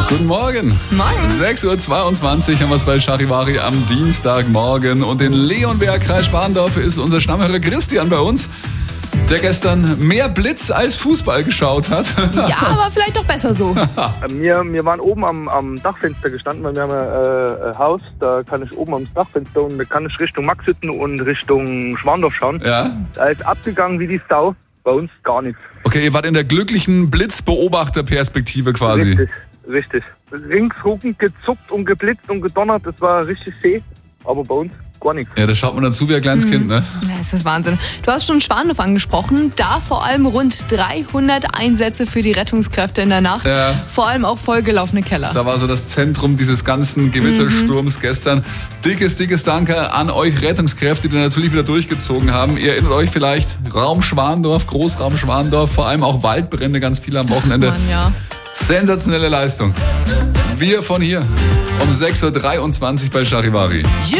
Guten Morgen. Morgen. 6.22 Uhr haben wir es bei Charivari am Dienstagmorgen. Und in Leonberg, Kreis Schwandorf, ist unser Stammhörer Christian bei uns, der gestern mehr Blitz als Fußball geschaut hat. Ja, aber vielleicht doch besser so. Wir waren oben am Dachfenster gestanden, weil wir haben ein Haus, da kann ich oben am Dachfenster und da kann ich Richtung Maxhütten und Richtung Schwandorf schauen. Ja? Da ist abgegangen wie die Sau, bei uns gar nichts. Okay, ihr wart in der glücklichen Blitzbeobachterperspektive quasi. Richtig. Ringshocken gezuckt und geblitzt und gedonnert, das war richtig zäh, aber bei uns gar nichts. Ja, da schaut man dazu wie ein kleines Kind, ne? Ja, ist das Wahnsinn. Du hast schon Schwandorf angesprochen. Da vor allem rund 300 Einsätze für die Rettungskräfte in der Nacht. Ja. Vor allem auch vollgelaufene Keller. Da war so das Zentrum dieses ganzen Gewittersturms gestern. Dickes Danke an euch Rettungskräfte, die natürlich wieder durchgezogen haben. Ihr erinnert euch vielleicht, Raum Schwandorf, Großraum Schwandorf, vor allem auch Waldbrände, ganz viele am Wochenende. Mann, ja. Sensationelle Leistung. Wir von hier um 6.23 Uhr bei Charivari.